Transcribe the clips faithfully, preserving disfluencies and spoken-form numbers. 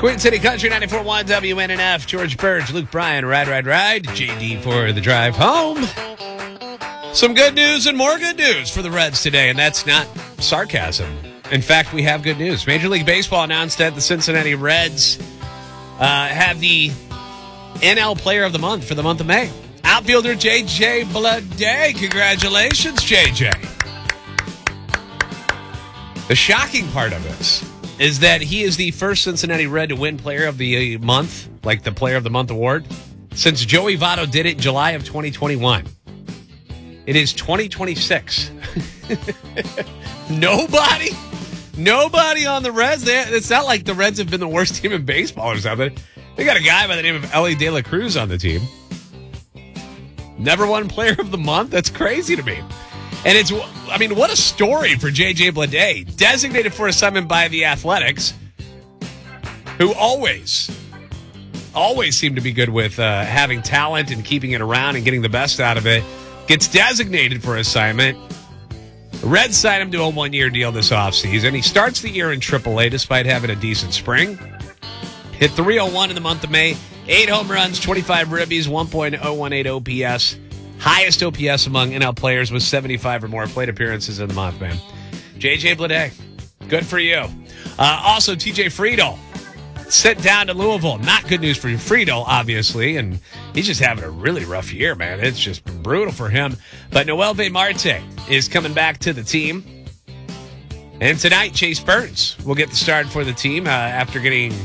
Queen City Country ninety-four point one W N N F. George Burge, Luke Bryan, Ride, Ride, Ride. J D for the drive home. Some good news and more good news for the Reds today, and that's not sarcasm. In fact, we have good news. Major League Baseball announced that the Cincinnati Reds uh, have the N L Player of the Month for the month of May. Outfielder J J Bleday. Congratulations, J J. The shocking part of this is that he is the first Cincinnati Red to win Player of the Month, like the Player of the Month award, since Joey Votto did it in July of twenty twenty-one. It is twenty twenty-six. Nobody, nobody on the Reds. They, it's not like the Reds have been the worst team in baseball or something. They got a guy by the name of Elly De La Cruz on the team. Never won Player of the Month? That's crazy to me. And it's, I mean, what a story for J J Bleday. Designated for assignment by the Athletics, who always, always seem to be good with uh, having talent and keeping it around and getting the best out of it. Gets designated for assignment. The Reds signed him to a one-year deal this offseason. He starts the year in triple A despite having a decent spring. Hit three oh one in the month of May. Eight home runs, twenty-five ribbies, one point oh one eight O P S. Highest O P S among N L players with seventy-five or more plate appearances in the month, man. J J Bleday, good for you. Uh, also, T J Friedl sent down to Louisville. Not good news for Friedl, obviously, and he's just having a really rough year, man. It's just brutal for him. But Noelvi Marte is coming back to the team. And tonight, Chase Burns will get the start for the team uh, after getting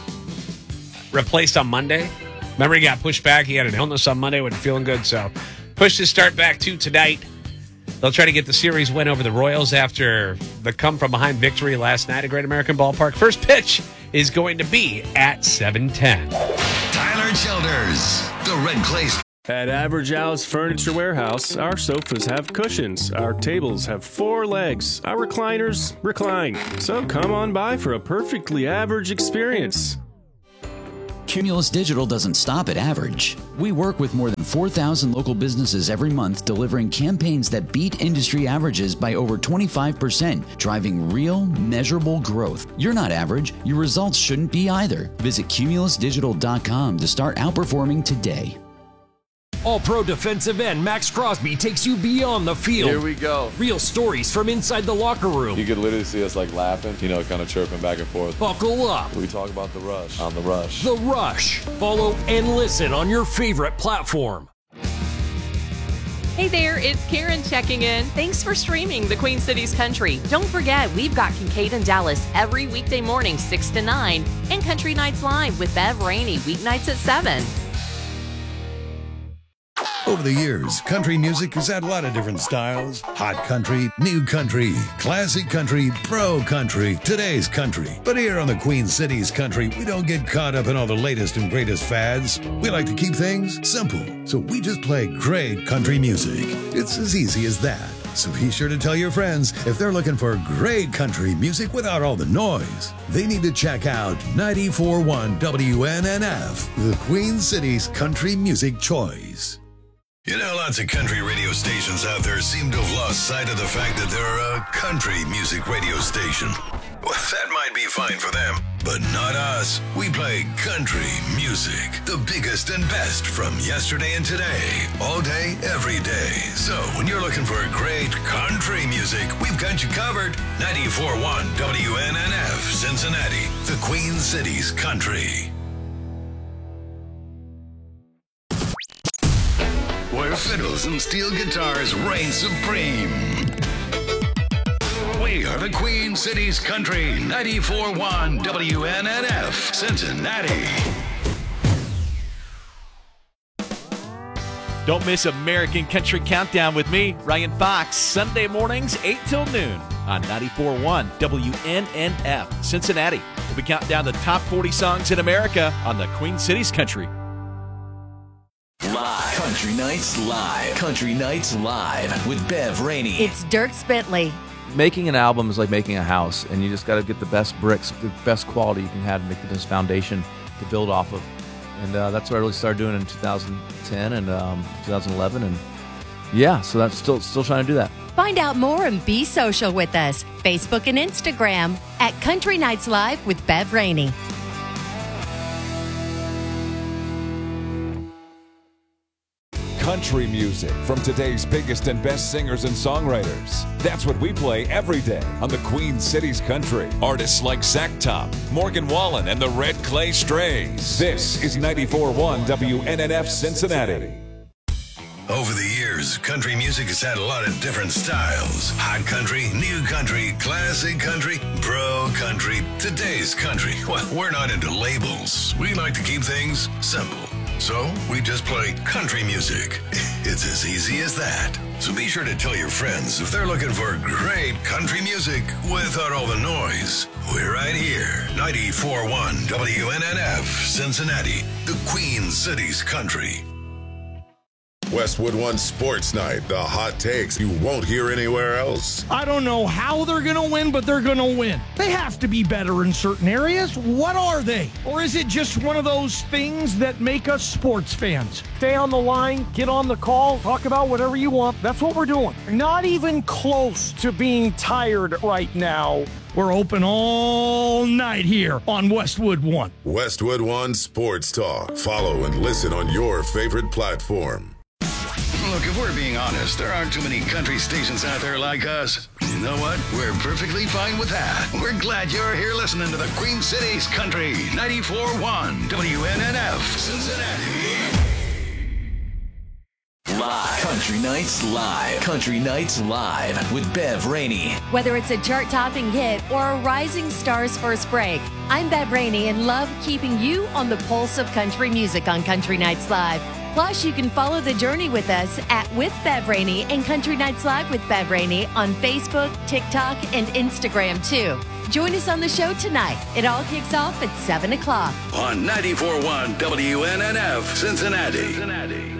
replaced on Monday. Remember, he got pushed back. He had an illness on Monday, wasn't feeling good, so pushed his start back to tonight. They'll try to get the series win over the Royals after the come-from-behind victory last night at Great American Ballpark. First pitch is going to be at seven ten. Tyler Childers, the Red Clay. At Average Al's Furniture Warehouse, our sofas have cushions, our tables have four legs, our recliners recline. So come on by for a perfectly average experience. Cumulus Digital doesn't stop at average. We work with more than four thousand local businesses every month, delivering campaigns that beat industry averages by over twenty-five percent, driving real, measurable growth. You're not average. Your results shouldn't be either. Visit Cumulus Digital dot com to start outperforming today. All-Pro defensive end Max Crosby takes you beyond the field. Here we go. Real stories from inside the locker room. You could literally see us like laughing, you know, kind of chirping back and forth. Buckle up. We talk about the rush on the rush. The Rush. Follow and listen on your favorite platform. Hey there, it's Karen checking in. Thanks for streaming the Queen Cities Country. Don't forget, we've got Kincaid and Dallas every weekday morning, six to nine, and Country Nights Live with Bev Rainey, weeknights at seven. Over the years, country music has had a lot of different styles. Hot country, new country, classic country, pro country, today's country. But here on the Queen Cities Country, we don't get caught up in all the latest and greatest fads. We like to keep things simple, so we just play great country music. It's as easy as that. So be sure to tell your friends if they're looking for great country music without all the noise, they need to check out ninety-four point one W N N F, the Queen Cities Country Music Choice. You know, lots of country radio stations out there seem to have lost sight of the fact that they're a country music radio station. Well, that might be fine for them, but not us. We play country music, the biggest and best from yesterday and today, all day, every day. So when you're looking for great country music, we've got you covered. ninety-four point one W N N F, Cincinnati, the Queen Cities Country. Where fiddles and steel guitars reign supreme. We are the Queen Cities Country, ninety-four point one W N N F, Cincinnati. Don't miss American Country Countdown with me, Ryan Fox, Sunday mornings, eight till noon on ninety-four point one W N N F, Cincinnati. We'll be counting down the top forty songs in America on the Queen Cities Country. Live. Country Nights Live. Country Nights Live with Bev Rainey. It's Dirk Spitley. Making an album is like making a house, and you just got to get the best bricks, the best quality you can have to make this foundation to build off of. And uh, that's what I really started doing in two thousand ten and um, two thousand eleven. And yeah, so that's still still trying to do that. Find out more and be social with us. Facebook and Instagram at Country Nights Live with Bev Rainey. country music from today's biggest and best singers and songwriters. That's what we play every day on the Queen Cities Country. Artists like Zach Top, Morgan Wallen, and the Red Clay Strays. This is ninety-four point one W N N F Cincinnati. Over the years, country music has had a lot of different styles. Hot country, new country, classic country, bro country, today's country. Well, we're not into labels. We like to keep things simple. So we just play country music. It's as easy as that. So be sure to tell your friends if they're looking for great country music without all the noise. We're right here, ninety-four point one W N N F, Cincinnati, the Queen Cities Country. Westwood One Sports Night, the hot takes you won't hear anywhere else. I don't know how they're going to win, but they're going to win. They have to be better in certain areas. What are they? Or is it just one of those things that make us sports fans? Stay on the line, get on the call, talk about whatever you want. That's what we're doing. Not even close to being tired right now. We're open all night here on Westwood One. Westwood One Sports Talk. Follow and listen on your favorite platform. Look, if we're being honest, there aren't too many country stations out there like us. You know what? We're perfectly fine with that. We're glad you're here listening to the Queen Cities Country, ninety-four point one W N N F, Cincinnati. Live. Country Nights Live. Country Nights Live with Bev Rainey. Whether it's a chart-topping hit or a rising star's first break, I'm Bev Rainey and love keeping you on the pulse of country music on Country Nights Live. Plus, you can follow the journey with us at With Bev Rainey and Country Nights Live with Bev Rainey on Facebook, TikTok, and Instagram, too. Join us on the show tonight. It all kicks off at seven o'clock. On ninety-four point one W N N F, Cincinnati. Cincinnati.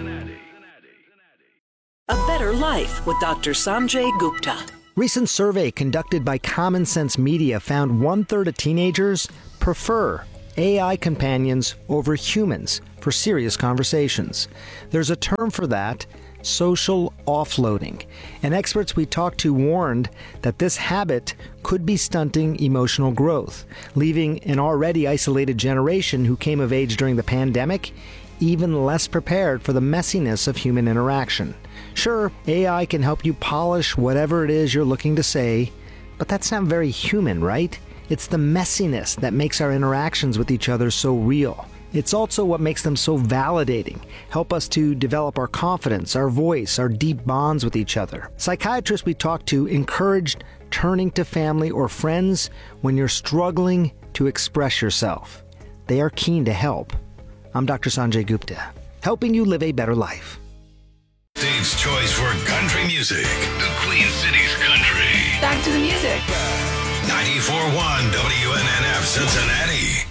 A Better Life with Doctor Sanjay Gupta. Recent survey conducted by Common Sense Media found one-third of teenagers prefer A I companions over humans for serious conversations. There's a term for that, social offloading. And experts we talked to warned that this habit could be stunting emotional growth, leaving an already isolated generation who came of age during the pandemic even less prepared for the messiness of human interaction. Sure, A I can help you polish whatever it is you're looking to say, but that's not very human, right? It's the messiness that makes our interactions with each other so real. It's also what makes them so validating, help us to develop our confidence, our voice, our deep bonds with each other. Psychiatrists we talked to encouraged turning to family or friends when you're struggling to express yourself. They are keen to help. I'm Doctor Sanjay Gupta, helping you live a better life. State's choice for country music, the Queen Cities Country. Back to the music. ninety-four point one W N N F, Cincinnati.